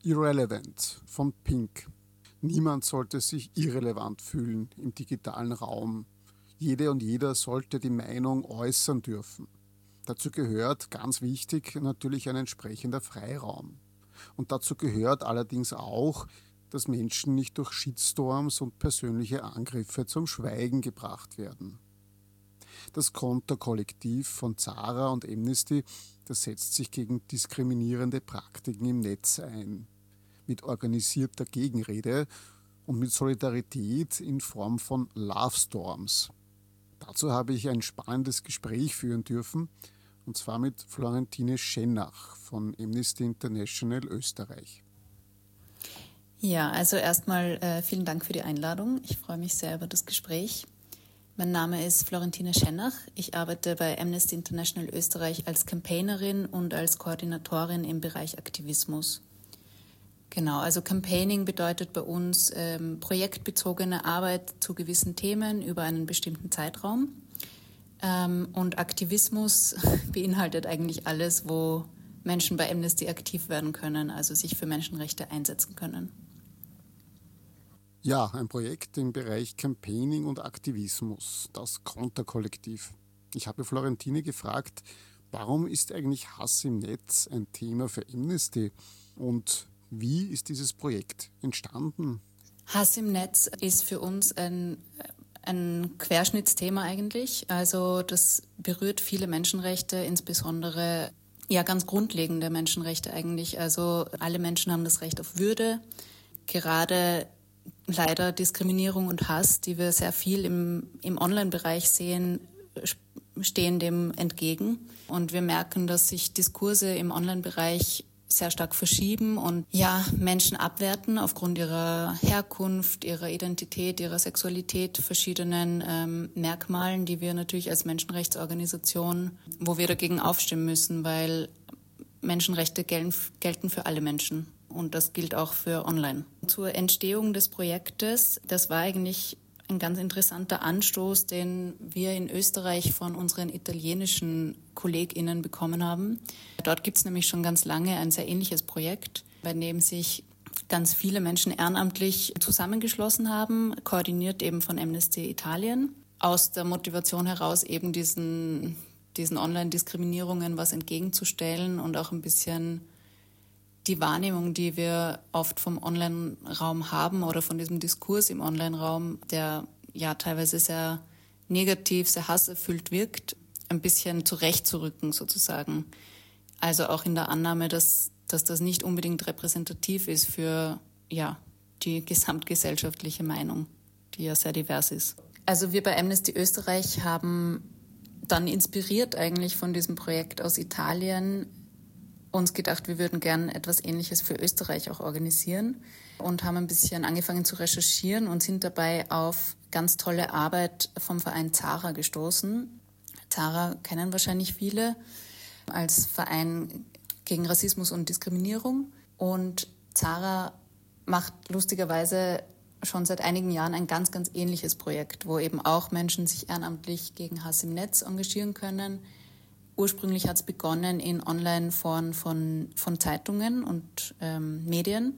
Irrelevant von Pink. Niemand sollte sich irrelevant fühlen im digitalen Raum. Jede und jeder sollte die Meinung äußern dürfen. Dazu gehört, ganz wichtig, natürlich ein entsprechender Freiraum. Und dazu gehört allerdings auch, dass Menschen nicht durch Shitstorms und persönliche Angriffe zum Schweigen gebracht werden. Das Konterkollektiv von Zara und Amnesty, das setzt sich gegen diskriminierende Praktiken im Netz ein. Mit organisierter Gegenrede und mit Solidarität in Form von Love Storms. Dazu habe ich ein spannendes Gespräch führen dürfen, und zwar mit Florentine Schennach von Amnesty International Österreich. Ja, also erstmal vielen Dank für die Einladung. Ich freue mich sehr über das Gespräch. Mein Name ist Florentine Schennach. Ich arbeite bei Amnesty International Österreich als Campaignerin und als Koordinatorin im Bereich Aktivismus. Genau, also Campaigning bedeutet bei uns projektbezogene Arbeit zu gewissen Themen über einen bestimmten Zeitraum. Und Aktivismus beinhaltet eigentlich alles, wo Menschen bei Amnesty aktiv werden können, also sich für Menschenrechte einsetzen können. Ja, ein Projekt im Bereich Campaigning und Aktivismus, das Konterkollektiv. Ich habe Florentine gefragt, warum ist eigentlich Hass im Netz ein Thema für Amnesty und wie ist dieses Projekt entstanden? Hass im Netz ist für uns ein Querschnittsthema eigentlich. Also das berührt viele Menschenrechte, insbesondere ganz grundlegende Menschenrechte eigentlich. Also alle Menschen haben das Recht auf Würde. Gerade leider Diskriminierung und Hass, die wir sehr viel im Online-Bereich sehen, stehen dem entgegen. Und wir merken, dass sich Diskurse im Online-Bereich sehr stark verschieben und Menschen abwerten aufgrund ihrer Herkunft, ihrer Identität, ihrer Sexualität, verschiedenen Merkmalen, die wir natürlich als Menschenrechtsorganisation, wo wir dagegen aufstimmen müssen, weil Menschenrechte gelten für alle Menschen und das gilt auch für Online. Zur Entstehung des Projektes, das war eigentlich ein ganz interessanter Anstoß, den wir in Österreich von unseren italienischen KollegInnen bekommen haben. Dort gibt es nämlich schon ganz lange ein sehr ähnliches Projekt, bei dem sich ganz viele Menschen ehrenamtlich zusammengeschlossen haben, koordiniert eben von Amnesty Italien, aus der Motivation heraus eben diesen Online-Diskriminierungen was entgegenzustellen und auch ein bisschen die Wahrnehmung, die wir oft vom Online-Raum haben oder von diesem Diskurs im Online-Raum, der teilweise sehr negativ, sehr hasserfüllt wirkt, ein bisschen zurechtzurücken sozusagen. Also auch in der Annahme, dass das nicht unbedingt repräsentativ ist für die gesamtgesellschaftliche Meinung, die ja sehr divers ist. Also wir bei Amnesty Österreich haben dann inspiriert eigentlich von diesem Projekt aus Italien uns gedacht, wir würden gern etwas Ähnliches für Österreich auch organisieren und haben ein bisschen angefangen zu recherchieren und sind dabei auf ganz tolle Arbeit vom Verein Zara gestoßen. Zara kennen wahrscheinlich viele als Verein gegen Rassismus und Diskriminierung. Und Zara macht lustigerweise schon seit einigen Jahren ein ganz, ganz ähnliches Projekt, wo eben auch Menschen sich ehrenamtlich gegen Hass im Netz engagieren können. Ursprünglich hat es begonnen in Online-Foren von Zeitungen und Medien.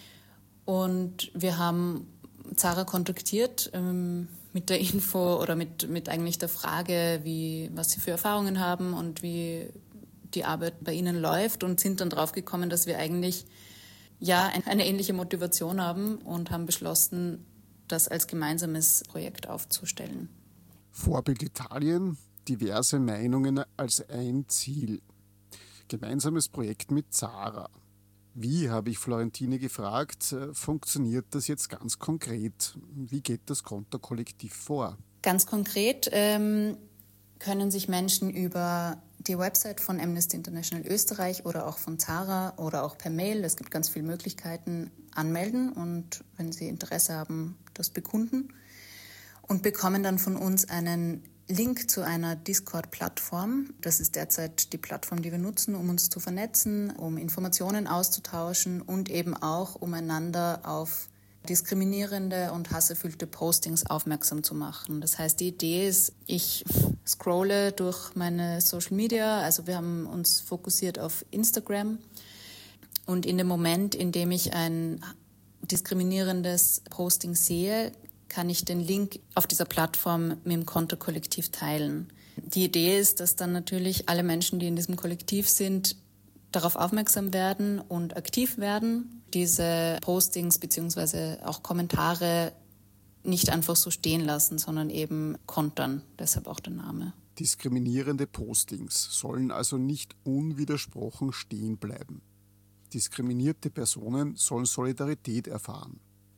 Und wir haben Zara kontaktiert mit der Info oder mit eigentlich der Frage, was sie für Erfahrungen haben und wie die Arbeit bei ihnen läuft und sind dann drauf gekommen, dass wir eigentlich eine ähnliche Motivation haben und haben beschlossen, das als gemeinsames Projekt aufzustellen. Vorbild Italien, diverse Meinungen als ein Ziel. Gemeinsames Projekt mit Zara. Wie, habe ich Florentine gefragt, funktioniert das jetzt ganz konkret? Wie geht das Konterkollektiv vor? Ganz konkret können sich Menschen über die Website von Amnesty International Österreich oder auch von Zara oder auch per Mail, es gibt ganz viele Möglichkeiten, anmelden und wenn sie Interesse haben, das bekunden und bekommen dann von uns einen Link zu einer Discord-Plattform. Das ist derzeit die Plattform, die wir nutzen, um uns zu vernetzen, um Informationen auszutauschen und eben auch, um einander auf diskriminierende und hasserfüllte Postings aufmerksam zu machen. Das heißt, die Idee ist, ich scrolle durch meine Social Media, also wir haben uns fokussiert auf Instagram Und in dem Moment, in dem ich ein diskriminierendes Posting sehe, kann ich den Link auf dieser Plattform mit dem Konterkollektiv teilen. Die Idee ist, dass dann natürlich alle Menschen, die in diesem Kollektiv sind, darauf aufmerksam werden und aktiv werden, diese Postings bzw. auch Kommentare nicht einfach so stehen lassen, sondern eben kontern, deshalb auch der Name. Diskriminierende Postings sollen also nicht unwidersprochen stehen bleiben. Diskriminierte Personen sollen Solidarität erfahren.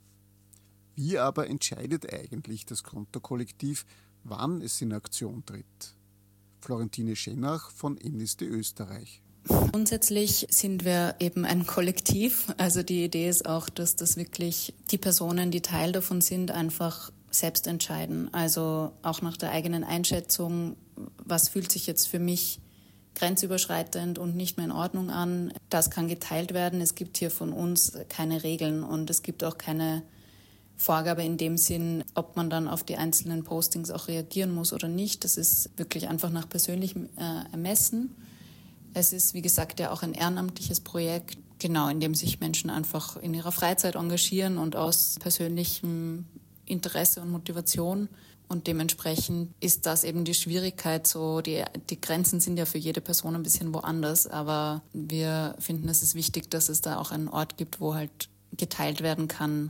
Wie aber entscheidet eigentlich das Konterkollektiv, wann es in Aktion tritt? Florentine Schenach von Amnesty Österreich. Grundsätzlich sind wir eben ein Kollektiv. Also die Idee ist auch, dass das wirklich die Personen, die Teil davon sind, einfach selbst entscheiden. Also auch nach der eigenen Einschätzung, was fühlt sich jetzt für mich grenzüberschreitend und nicht mehr in Ordnung an. Das kann geteilt werden. Es gibt hier von uns keine Regeln und es gibt auch keine Vorgabe in dem Sinn, ob man dann auf die einzelnen Postings auch reagieren muss oder nicht. Das ist wirklich einfach nach persönlichem Ermessen. Es ist, wie gesagt, ja auch ein ehrenamtliches Projekt, genau, in dem sich Menschen einfach in ihrer Freizeit engagieren und aus persönlichem Interesse und Motivation. Und dementsprechend ist das eben die Schwierigkeit. So die Grenzen sind ja für jede Person ein bisschen woanders, aber wir finden, es ist wichtig, dass es da auch einen Ort gibt, wo halt geteilt werden kann,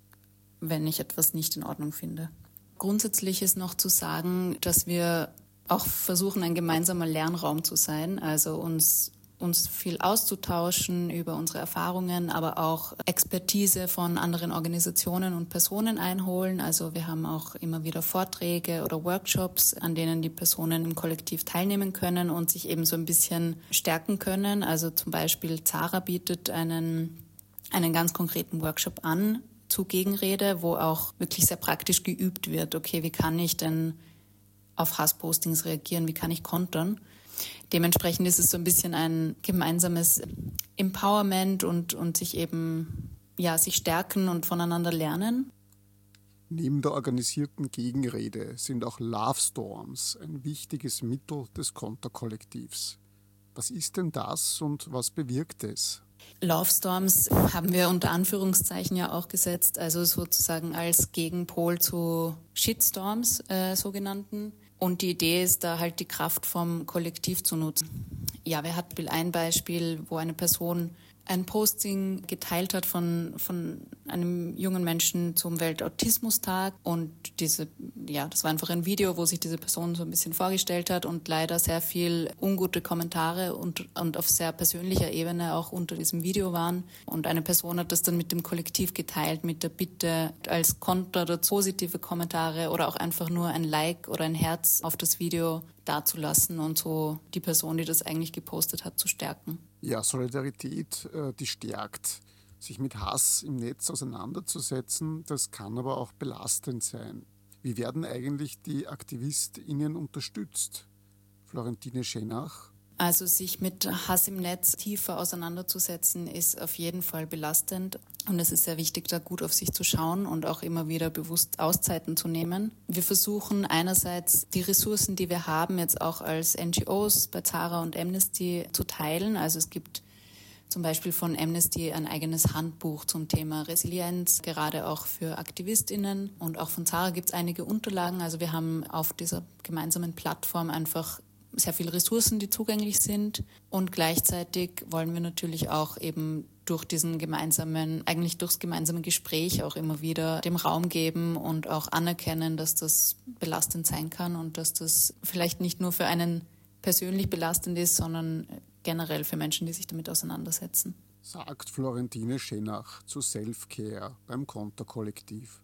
wenn ich etwas nicht in Ordnung finde. Grundsätzlich ist noch zu sagen, dass wir auch versuchen, ein gemeinsamer Lernraum zu sein, also uns viel auszutauschen über unsere Erfahrungen, aber auch Expertise von anderen Organisationen und Personen einholen. Also wir haben auch immer wieder Vorträge oder Workshops, an denen die Personen im Kollektiv teilnehmen können und sich eben so ein bisschen stärken können. Also zum Beispiel Zara bietet einen ganz konkreten Workshop an zu Gegenrede, wo auch wirklich sehr praktisch geübt wird. Okay, wie kann ich denn auf Hasspostings reagieren, wie kann ich kontern? Dementsprechend ist es so ein bisschen ein gemeinsames Empowerment und sich eben, ja, sich stärken und voneinander lernen. Neben der organisierten Gegenrede sind auch Love Storms ein wichtiges Mittel des Konterkollektivs. Was ist denn das und was bewirkt es? Love Storms haben wir unter Anführungszeichen ja auch gesetzt, also sozusagen als Gegenpol zu Shitstorms, sogenannten. Und die Idee ist da halt die Kraft vom Kollektiv zu nutzen. Ja, wir hatten ein Beispiel, wo eine Person ein Posting geteilt hat von einem jungen Menschen zum Weltautismustag und das war einfach ein Video, wo sich diese Person so ein bisschen vorgestellt hat und leider sehr viel ungute Kommentare und auf sehr persönlicher Ebene auch unter diesem Video waren. Und eine Person hat das dann mit dem Kollektiv geteilt, mit der Bitte als Konter dazu positive Kommentare oder auch einfach nur ein Like oder ein Herz auf das Video dazulassen und so die Person, die das eigentlich gepostet hat, zu stärken. Ja, Solidarität, die stärkt. Sich mit Hass im Netz auseinanderzusetzen, das kann aber auch belastend sein. Wie werden eigentlich die AktivistInnen unterstützt? Florentine Schenach. Also sich mit Hass im Netz tiefer auseinanderzusetzen, ist auf jeden Fall belastend. Und es ist sehr wichtig, da gut auf sich zu schauen und auch immer wieder bewusst Auszeiten zu nehmen. Wir versuchen einerseits die Ressourcen, die wir haben, jetzt auch als NGOs bei Zara und Amnesty zu teilen. Also es gibt zum Beispiel von Amnesty ein eigenes Handbuch zum Thema Resilienz, gerade auch für AktivistInnen. Und auch von Zara gibt es einige Unterlagen. Also wir haben auf dieser gemeinsamen Plattform einfach sehr viele Ressourcen, die zugänglich sind. Und gleichzeitig wollen wir natürlich auch eben durchs gemeinsame Gespräch auch immer wieder dem Raum geben und auch anerkennen, dass das belastend sein kann und dass das vielleicht nicht nur für einen persönlich belastend ist, sondern generell für Menschen, die sich damit auseinandersetzen. Sagt Florentine Schenach zu Self-Care beim Konterkollektiv.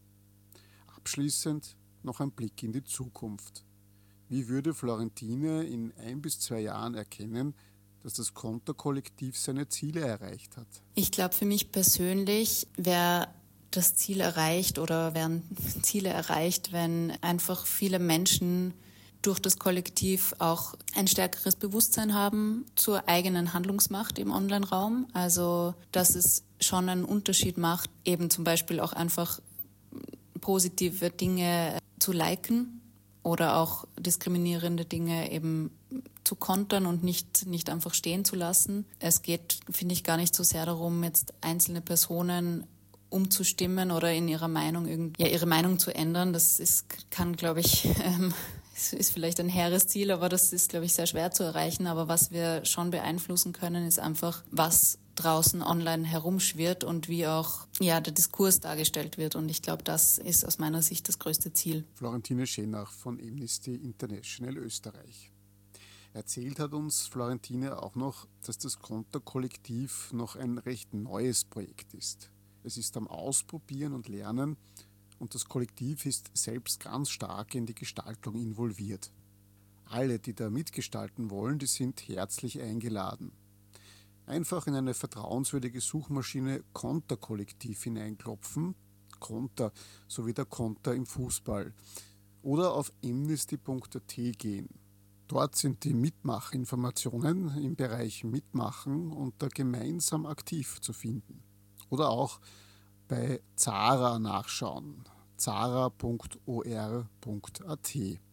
Abschließend noch ein Blick in die Zukunft. Wie würde Florentine in 1 bis 2 Jahren erkennen, dass das Konterkollektiv seine Ziele erreicht hat? Ich glaube, für mich persönlich wäre das Ziel erreicht oder wären Ziele erreicht, wenn einfach viele Menschen durch das Kollektiv auch ein stärkeres Bewusstsein haben zur eigenen Handlungsmacht im Online-Raum. Also, dass es schon einen Unterschied macht, eben zum Beispiel auch einfach positive Dinge zu liken oder auch diskriminierende Dinge eben zu kontern und nicht einfach stehen zu lassen. Es geht, finde ich, gar nicht so sehr darum, jetzt einzelne Personen umzustimmen oder in ihrer Meinung ihre Meinung zu ändern. Kann, glaube ich, ist vielleicht ein hehres Ziel, aber das ist, glaube ich, sehr schwer zu erreichen. Aber was wir schon beeinflussen können, ist einfach, was draußen online herumschwirrt und wie auch der Diskurs dargestellt wird. Und ich glaube, das ist aus meiner Sicht das größte Ziel. Florentine Schenach von Amnesty International Österreich. Erzählt hat uns Florentine auch noch, dass das Konterkollektiv noch ein recht neues Projekt ist. Es ist am Ausprobieren und Lernen und das Kollektiv ist selbst ganz stark in die Gestaltung involviert. Alle, die da mitgestalten wollen, die sind herzlich eingeladen. Einfach in eine vertrauenswürdige Suchmaschine Konterkollektiv hineinklopfen, Konter, so wie der Konter im Fußball, oder auf amnesty.at gehen. Dort sind die Mitmachinformationen im Bereich Mitmachen unter gemeinsam aktiv zu finden. Oder auch bei Zara nachschauen, zara.or.at.